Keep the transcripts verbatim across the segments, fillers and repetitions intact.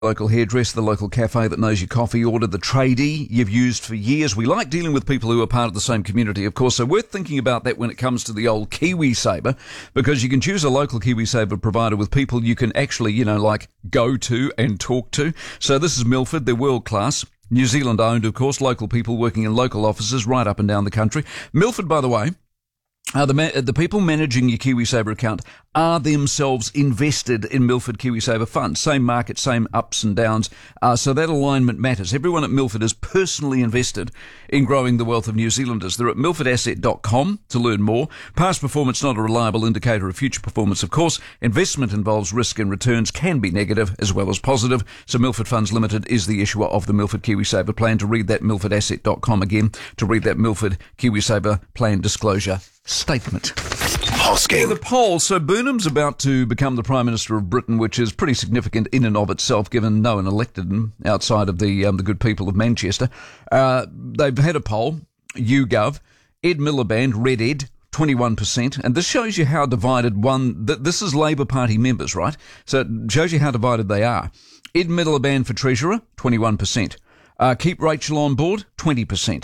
Local hairdresser, the local cafe that knows your coffee order, the tradie you've used for years. We like dealing with people who are part of the same community, of course, so worth thinking about that when it comes to the old KiwiSaver, because you can choose a local KiwiSaver provider with people you can actually, you know, like go to and talk to. So this is Milford, they're world class. New Zealand owned, of course, local people working in local offices right up and down the country. Milford, by the way, Uh, the, ma- the people managing your KiwiSaver account are themselves invested in Milford KiwiSaver funds. Same market, same ups and downs. Uh, so that alignment matters. Everyone at Milford is personally invested in growing the wealth of New Zealanders. They're at milford asset dot com to learn more. Past performance not a reliable indicator of future performance, of course. Investment involves risk and returns can be negative as well as positive. So Milford Funds Limited is the issuer of the Milford KiwiSaver plan. To read that, milford asset dot com again. To read that Milford KiwiSaver plan disclosure statement. Hosking. The poll. So Burnham's about to become the Prime Minister of Britain, which is pretty significant in and of itself, given no one elected him outside of the um, the good people of Manchester. Uh, they've had a poll, YouGov. Ed Miliband, Red Ed, twenty-one percent. And this shows you how divided one... Th- this is Labour Party members, right? So it shows you how divided they are. Ed Miliband for Treasurer, twenty-one percent. Uh, keep Rachel on board, twenty percent.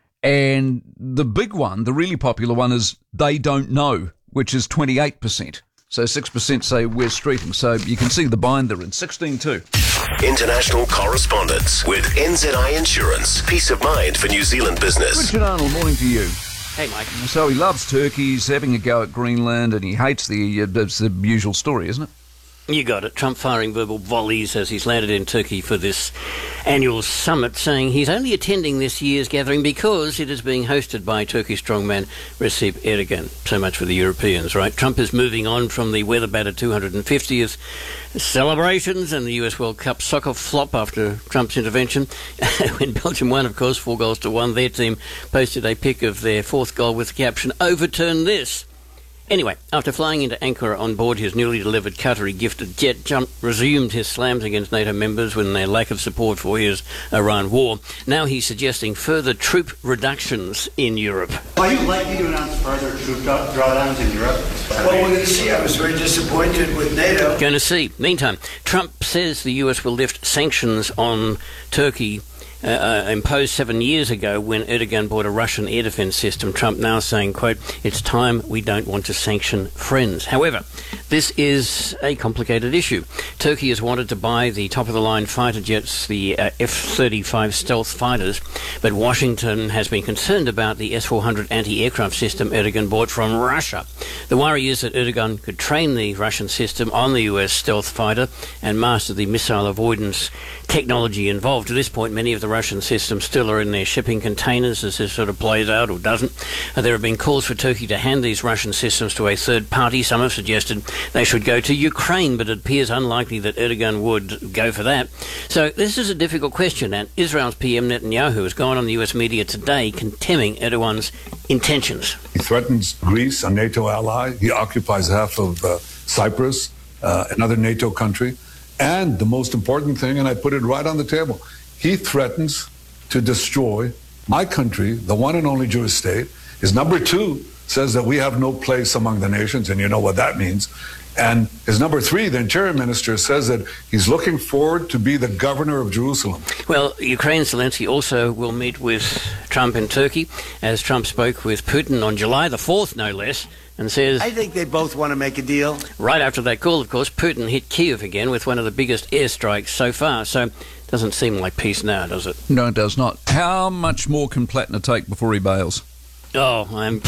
And the big one, the really popular one, is they don't know, which is twenty-eight percent. So six percent say we're streeting. So you can see the bind they're in. sixteen two. International correspondence with N Z I Insurance. Peace of mind for New Zealand business. Richard Arnold, morning to you. Hey, Mike. So he loves turkeys, having a go at Greenland, and he hates the, uh, it's the usual story, isn't it? You got it. Trump firing verbal volleys as he's landed in Turkey for this annual summit, saying he's only attending this year's gathering because it is being hosted by Turkish strongman Recep Erdogan. So much for the Europeans, right? Trump is moving on from the weather-battered two hundred fiftieth celebrations and the U S World Cup soccer flop after Trump's intervention. When Belgium won, of course, four goals to one, their team posted a pic of their fourth goal with the caption, "Overturn this." Anyway, after flying into Ankara on board his newly delivered Qatari gifted jet, Trump resumed his slams against NATO members when their lack of support for his Iran war. Now he's suggesting further troop reductions in Europe. Are you likely to announce further troop drawdowns in Europe? Well, we're going to see. I was very disappointed with NATO. Going to see. Meantime, Trump says the U S will lift sanctions on Turkey Uh, uh, imposed seven years ago when Erdogan bought a Russian air defence system. Trump now saying, quote, "It's time we don't want to sanction friends." However, this is a complicated issue. Turkey has wanted to buy the top-of-the-line fighter jets, the uh, F thirty-five stealth fighters, but Washington has been concerned about the S four hundred anti-aircraft system Erdogan bought from Russia. The worry is that Erdogan could train the Russian system on the U S stealth fighter and master the missile avoidance technology involved. To this point, many of the Russian systems still are in their shipping containers as this sort of plays out or doesn't. Uh, there have been calls for Turkey to hand these Russian systems to a third party. Some have suggested they should go to Ukraine, but it appears unlikely that Erdogan would go for that. So this is a difficult question, and Israel's P M Netanyahu has gone on the U S media today condemning Erdogan's intentions. He threatens Greece, a NATO ally. He occupies half of uh, Cyprus, uh, another NATO country. And the most important thing, and I put it right on the table, he threatens to destroy my country, the one and only Jewish state. His number two says that we have no place among the nations, and you know what that means. And his number three, the interior minister, says that he's looking forward to be the governor of Jerusalem. Well, Ukraine's Zelensky also will meet with Trump in Turkey, as Trump spoke with Putin on July the fourth, no less, and says... I think they both want to make a deal. Right after that call, of course, Putin hit Kyiv again with one of the biggest airstrikes so far. So doesn't seem like peace now, does it? No, it does not. How much more can Plattner take before he bails? Oh, I'm,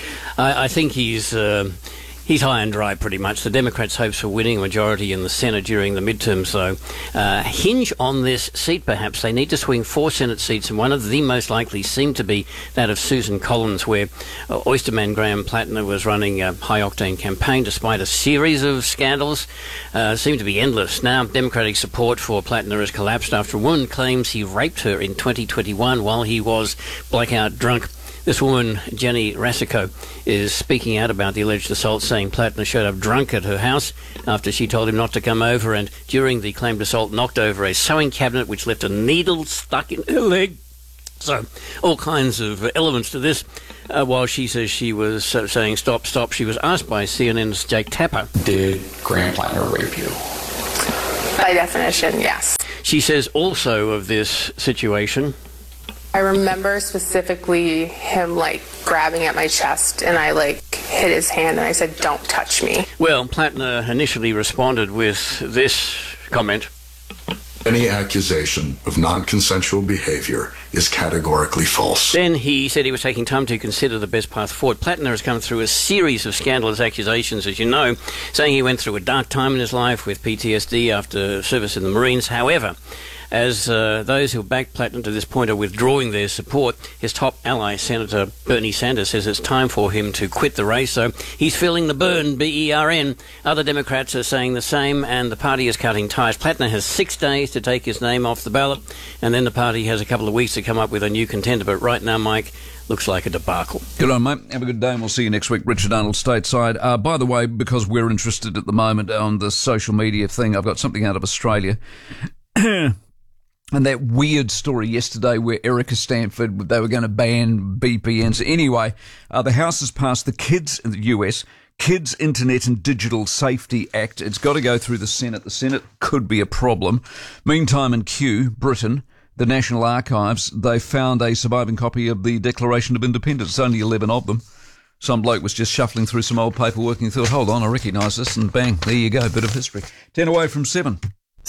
I, I think he's... Uh, He's high and dry, pretty much. The Democrats' hopes for winning a majority in the Senate during the midterms, though, uh, hinge on this seat, perhaps. They need to swing four Senate seats, and one of the most likely seemed to be that of Susan Collins, where uh, Oysterman Graham Plattner was running a high-octane campaign despite a series of scandals. Uh, seemed to be endless. Now, Democratic support for Plattner has collapsed after a woman claims he raped her in twenty twenty-one while he was blackout drunk. This woman, Jenny Rasico, is speaking out about the alleged assault, saying Plattner showed up drunk at her house after she told him not to come over, and during the claimed assault knocked over a sewing cabinet which left a needle stuck in her leg. So all kinds of elements to this. Uh, while she says she was uh, saying stop, stop, she was asked by C N N's Jake Tapper. Did Graham Plattner rape you? By definition, yes. She says also of this situation, I remember specifically him, like, grabbing at my chest, and I, like, hit his hand, and I said, "Don't touch me." Well, Plattner initially responded with this comment. Any accusation of non-consensual behaviour is categorically false. Then he said he was taking time to consider the best path forward. Plattner has come through a series of scandalous accusations, as you know, saying he went through a dark time in his life with P T S D after service in the Marines. However, as uh, those who backed Plattner to this point are withdrawing their support, his top ally, Senator Bernie Sanders, says it's time for him to quit the race. So he's feeling the burn, B E R N. Other Democrats are saying the same, and the party is cutting ties. Plattner has six days to take his name off the ballot, and then the party has a couple of weeks to come up with a new contender. But right now, Mike, looks like a debacle. Good on, mate. Have a good day, and we'll see you next week. Richard Arnold, stateside. Uh, by the way, because we're interested at the moment on the social media thing, I've got something out of Australia. And that weird story yesterday where Erica Stanford, they were going to ban B P Ns. Anyway, uh, the House has passed the Kids in the U S, Kids Internet and Digital Safety Act. It's got to go through the Senate. The Senate could be a problem. Meantime, in Kew, Britain, the National Archives, they found a surviving copy of the Declaration of Independence. Only eleven of them. Some bloke was just shuffling through some old paperwork and thought, hold on, I recognise this, and bang, there you go, bit of history. Ten away from seven.